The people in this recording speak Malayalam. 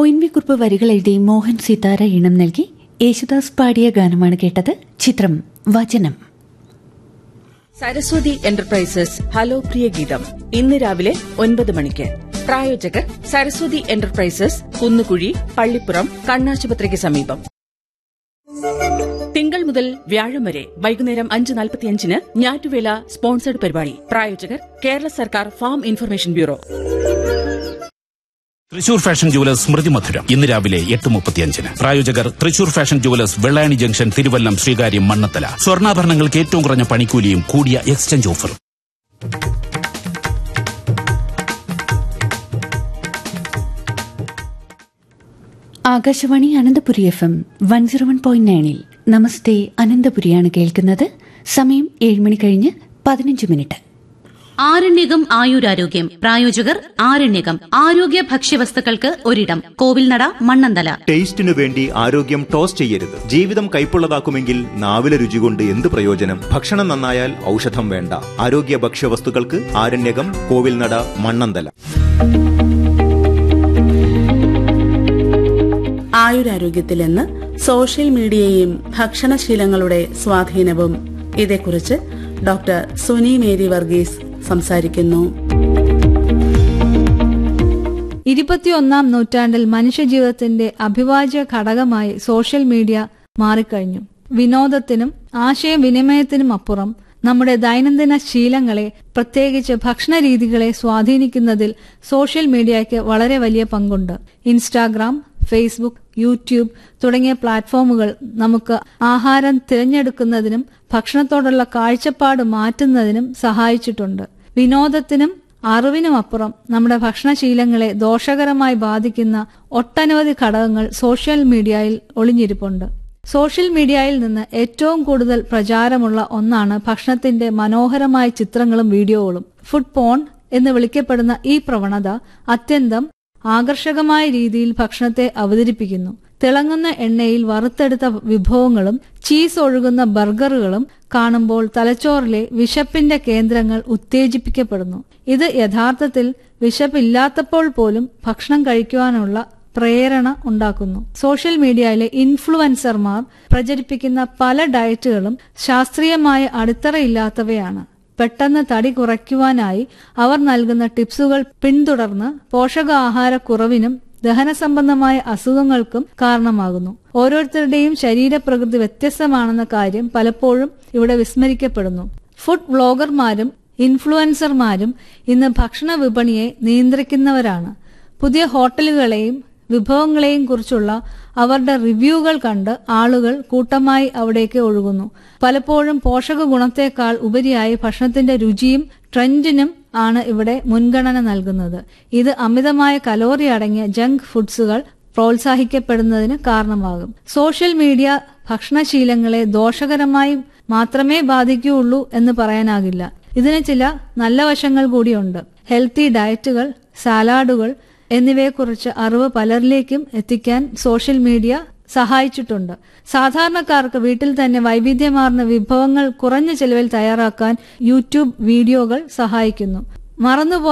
ഒ എൻ വി കുറുപ്പ് വരികൾ എഴുതി മോഹൻ സിതാര ഈണം നൽകി യേശുദാസ് പാടിയ ഗാനമാണ് കേട്ടത്. ചിത്രം വചനം. സരസ്വതി എന്റർപ്രൈസസ് ഹലോ പ്രിയ ഗീതം ഇന്ന് രാവിലെ 9 മണിക്ക്. പ്രായോജകർ സരസ്വതി എന്റർപ്രൈസസ്, കുന്നുകുഴി, പള്ളിപ്പുറം, കണ്ണാശുപത്രിക്ക് സമീപം. തിങ്കൾ മുതൽ വ്യാഴം വരെ വൈകുന്നേരം 5:45 ഞാറ്റുവേല സ്പോൺസേഡ് പരിപാടി. പ്രായോജകർ കേരള സർക്കാർ farm information bureau. Thrissur fashion jewellers സ്മൃതി മധുരം ഇന്ന് രാവിലെ 8:35. പ്രായോജകർ Thrissur fashion jewellers, Vellayani junction, Thiruvallam, Sreekaryam, Mannathala. സ്വർണ്ണാഭരണങ്ങൾക്ക് ഏറ്റവും കുറഞ്ഞ പണിക്കൂലിയും കൂടിയ exchange offer. Akashvani Ananthapuri FM 101.9 നമസ്തേ അനന്തപുരിയാണ് കേൾക്കുന്നത്. സമയം 7 മണി കഴിഞ്ഞ് 15 ആരണ്യകം ആയുരാരോഗ്യം. പ്രായോജകർ ആരണ്യകം. ആരോഗ്യ ഭക്ഷ്യവസ്തുക്കൾക്ക് ഒരിടം. കോവിൽനട, മണ്ണന്തല. ടേസ്റ്റിനു വേണ്ടി ആരോഗ്യം ടോസ് ചെയ്യരുത്. ജീവിതം കൈപ്പുള്ളതാക്കുമെങ്കിൽ നാവിലെ രുചി കൊണ്ട് എന്ത് പ്രയോജനം? ഭക്ഷണം നന്നായാൽ ഔഷധം വേണ്ട. ആരോഗ്യ ഭക്ഷ്യവസ്തുക്കൾക്ക് ആരണ്യകം, കോവിൽനട, മണ്ണന്തല. ആയുരാരോഗ്യത്തിലെന്ന് സോഷ്യൽ മീഡിയയും ഭക്ഷണശീലങ്ങളുടെ സ്വാധീനവും. ഇതേക്കുറിച്ച് ഡോക്ടർ സുനി മേരി വർഗീസ് സംസാരിക്കുന്നു. 21-ാം നൂറ്റാണ്ടിൽ മനുഷ്യജീവിതത്തിന്റെ അവിഭാജ്യ ഘടകമായി സോഷ്യൽ മീഡിയ മാറിക്കഴിഞ്ഞു. വിനോദത്തിനും ആശയവിനിമയത്തിനും അപ്പുറം നമ്മുടെ ദൈനംദിന ശീലങ്ങളെ, പ്രത്യേകിച്ച് ഭക്ഷണരീതികളെ സ്വാധീനിക്കുന്നതിൽ സോഷ്യൽ മീഡിയയ്ക്ക് വളരെ വലിയ പങ്കുണ്ട്. ഇൻസ്റ്റാഗ്രാം, ഫേസ്ബുക്ക്, യൂട്യൂബ് തുടങ്ങിയ പ്ലാറ്റ്ഫോമുകൾ നമുക്ക് ആഹാരം തിരഞ്ഞെടുക്കുന്നതിനും ഭക്ഷണത്തോടുള്ള കാഴ്ചപ്പാട് മാറ്റുന്നതിനും സഹായിച്ചിട്ടുണ്ട്. വിനോദത്തിനും അറിവിനുമപ്പുറം നമ്മുടെ ഭക്ഷണശീലങ്ങളെ ദോഷകരമായി ബാധിക്കുന്ന ഒട്ടനവധി ഘടകങ്ങൾ സോഷ്യൽ മീഡിയയിൽ ഒളിഞ്ഞിരിപ്പുണ്ട്. സോഷ്യൽ മീഡിയയിൽ നിന്ന് ഏറ്റവും കൂടുതൽ പ്രചാരമുള്ള ഒന്നാണ് ഭക്ഷണത്തിന്റെ മനോഹരമായ ചിത്രങ്ങളും വീഡിയോകളും. ഫുഡ് പോൺ എന്ന് വിളിക്കപ്പെടുന്ന ഈ പ്രവണത അത്യന്തം ആകർഷകമായ രീതിയിൽ ഭക്ഷണത്തെ അവതരിപ്പിക്കുന്നു. തിളങ്ങുന്ന എണ്ണയിൽ വറുത്തെടുത്ത വിഭവങ്ങളും ചീസ് ഒഴുകുന്ന ബർഗറുകളും കാണുമ്പോൾ തലച്ചോറിലെ വിശപ്പിന്റെ കേന്ദ്രങ്ങൾ ഉത്തേജിപ്പിക്കപ്പെടുന്നു. ഇത് യഥാർത്ഥത്തിൽ വിശപ്പില്ലാത്തപ്പോൾ പോലും ഭക്ഷണം കഴിക്കുവാനുള്ള പ്രേരണ ഉണ്ടാക്കുന്നു. സോഷ്യൽ മീഡിയയിലെ ഇൻഫ്ലുവൻസർമാർ പ്രചരിപ്പിക്കുന്ന പല ഡയറ്റുകളും ശാസ്ത്രീയമായ അടിത്തറയില്ലാത്തവയാണ്. പെട്ടെന്ന് തടി കുറയ്ക്കുവാനായി അവർ നൽകുന്ന ടിപ്സുകൾ പിന്തുടർന്ന് പോഷകാഹാരക്കുറവിനും ദഹന സംബന്ധമായ അസുഖങ്ങൾക്കും കാരണമാകുന്നു. ഓരോരുത്തരുടെയും ശരീരപ്രകൃതി വ്യത്യസ്തമാണെന്ന കാര്യം പലപ്പോഴും ഇവിടെ വിസ്മരിക്കപ്പെടുന്നു. ഫുഡ് വ്ളോഗർമാരും ഇൻഫ്ലുവൻസർമാരും ഇന്ന് ഭക്ഷണ വിപണിയെ നിയന്ത്രിക്കുന്നവരാണ്. പുതിയ ഹോട്ടലുകളെയും വിഭവങ്ങളെയും കുറിച്ചുള്ള അവരുടെ റിവ്യൂകൾ കണ്ട് ആളുകൾ കൂട്ടമായി അവിടേക്ക് ഒഴുകുന്നു. പലപ്പോഴും പോഷക ഗുണത്തേക്കാൾ ഉപരിയായി ഭക്ഷണത്തിന്റെ രുചിയും ട്രെൻഡിനും ആണ് ഇവിടെ മുൻഗണന നൽകുന്നത്. ഇത് അമിതമായ കലോറി അടങ്ങിയ ജങ്ക് ഫുഡ്സുകൾ പ്രോത്സാഹിക്കപ്പെടുന്നതിന് കാരണമാകും. സോഷ്യൽ മീഡിയ ഭക്ഷണശീലങ്ങളെ ദോഷകരമായി മാത്രമേ ബാധിക്കുകയുള്ളൂ എന്ന് പറയാനാകില്ല. ഇതിന് ചില നല്ല വശങ്ങൾ കൂടിയുണ്ട്. ഹെൽത്തി ഡയറ്റുകൾ, സാലാഡുകൾ എന്നിവയെക്കുറിച്ച് അറിവ് പലരിലേക്കും എത്തിക്കാൻ സോഷ്യൽ മീഡിയ സഹായിച്ചിട്ടുണ്ട്. സാധാരണക്കാർക്ക് വീട്ടിൽ തന്നെ വൈവിധ്യമാർന്ന വിഭവങ്ങൾ കുറഞ്ഞ ചെലവിൽ തയ്യാറാക്കാൻ യൂട്യൂബ് വീഡിയോകൾ സഹായിക്കുന്നു. മറന്നുപോയ